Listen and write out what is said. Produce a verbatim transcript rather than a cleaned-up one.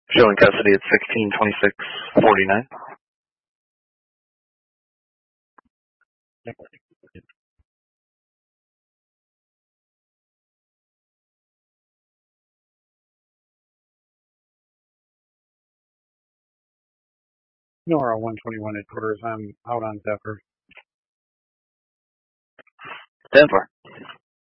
Showing custody at sixteen twenty-six forty-nine. Nora one twenty-one headquarters. I'm out on Zephyr. ten four.